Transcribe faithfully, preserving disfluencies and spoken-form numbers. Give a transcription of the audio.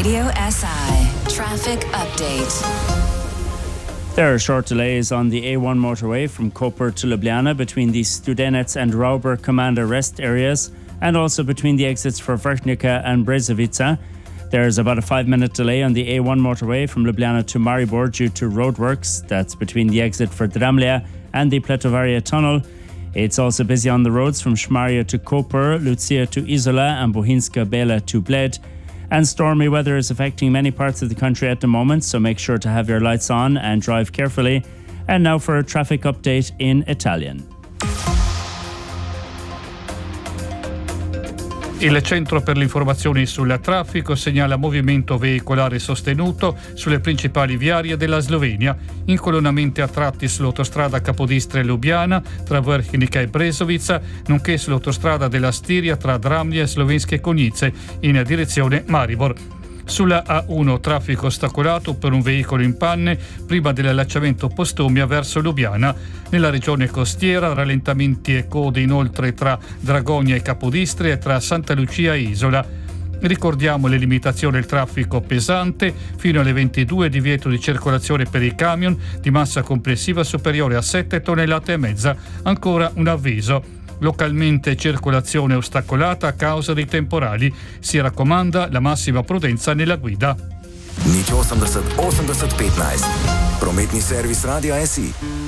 Radio S I Traffic Update. There are short delays on the A one motorway from Koper to Ljubljana between the Studenec and Rauber Commander rest areas, and also between the exits for Vrhnica and Brezovica. There's about a five-minute delay on the A one motorway from Ljubljana to Maribor due to roadworks. That's between the exit for Dramlea and the Pletovaria tunnel. It's also busy on the roads from Șmarja to Koper, Lucia to Isola, and Bohinska Bela to Bled. And stormy weather is affecting many parts of the country at the moment, so make sure to have your lights on and drive carefully. And now for a traffic update in Italian. Il Centro per le Informazioni sul Traffico segnala movimento veicolare sostenuto sulle principali viarie della Slovenia, incolonnamenti a tratti sull'autostrada Capodistria-Ljubljana tra Vrhnica e Brezovica, nonché sull'autostrada della Stiria tra Dramlje e Slovenske Konjice in direzione Maribor. Sulla A uno traffico ostacolato per un veicolo in panne prima dell'allacciamento Postumia verso Ljubljana. Nella regione costiera rallentamenti e code inoltre tra Dragonia e Capodistria e tra Santa Lucia e Isola. Ricordiamo le limitazioni al traffico pesante fino alle ventidue, divieto di circolazione per i camion di massa complessiva superiore a sette tonnellate e mezza. Ancora un avviso. Localmente circolazione ostacolata a causa dei temporali. Si raccomanda la massima prudenza nella guida. Nič osemdeset osemdeset petnajst. Prometni servis Radia S I.